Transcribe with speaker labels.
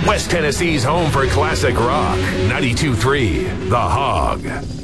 Speaker 1: West Tennessee's home for classic rock. 92.3 The Hog.